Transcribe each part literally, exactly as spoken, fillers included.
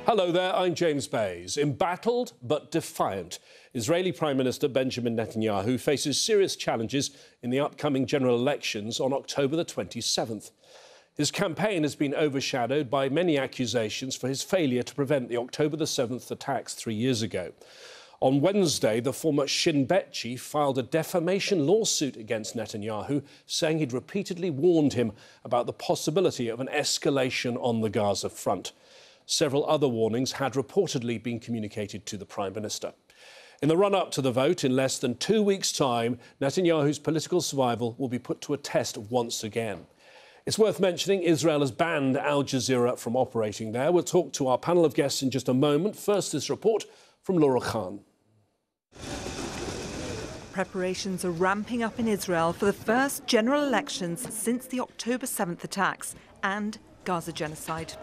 Hello there, I'm James Bays. Embattled but defiant, Israeli Prime Minister Benjamin Netanyahu faces serious challenges in the upcoming general elections on October the twenty-seventh. His campaign has been overshadowed by many accusations for his failure to prevent the October the seventh attacks three years ago. On Wednesday, the former Shin Bet chief filed a defamation lawsuit against Netanyahu, saying he'd repeatedly warned him about the possibility of an escalation on the Gaza front. Several other warnings had reportedly been communicated to the Prime Minister. In the run-up to the vote, in less than two weeks' time, Netanyahu's political survival will be put to a test once again. It's worth mentioning Israel has banned Al Jazeera from operating there. We'll talk to our panel of guests in just a moment. First, this report from Laura Khan. Preparations are ramping up in Israel for the first general elections since the October seventh attacks and Gaza genocide.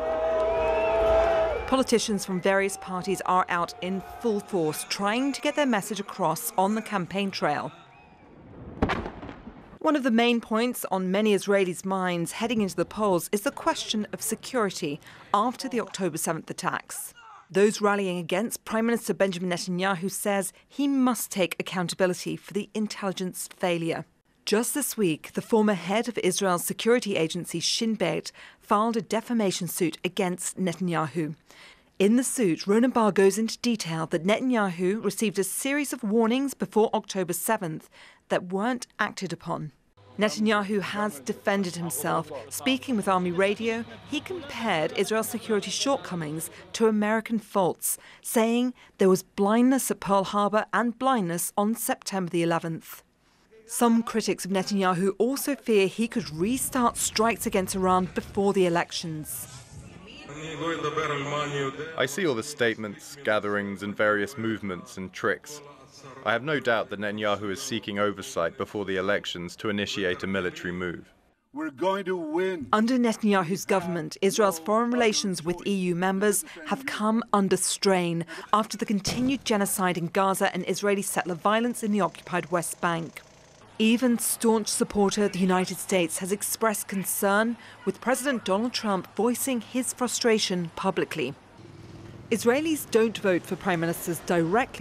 Politicians from various parties are out in full force, trying to get their message across on the campaign trail. One of the main points on many Israelis' minds heading into the polls is the question of security after the October seventh attacks. Those rallying against Prime Minister Benjamin Netanyahu says he must take accountability for the intelligence failure. Just this week, the former head of Israel's security agency Shin Bet filed a defamation suit against Netanyahu. In the suit, Ronen Bar goes into detail that Netanyahu received a series of warnings before October seventh that weren't acted upon. Netanyahu has defended himself. Speaking with Army Radio, he compared Israel's security shortcomings to American faults, saying there was blindness at Pearl Harbor and blindness on September the eleventh. Some critics of Netanyahu also fear he could restart strikes against Iran before the elections. I see all the statements, gatherings and various movements and tricks. I have no doubt that Netanyahu is seeking oversight before the elections to initiate a military move. We're going to win. Under Netanyahu's government, Israel's foreign relations with E U members have come under strain after the continued genocide in Gaza and Israeli settler violence in the occupied West Bank. Even staunch supporter of the United States has expressed concern, with President Donald Trump voicing his frustration publicly. Israelis don't vote for prime ministers directly.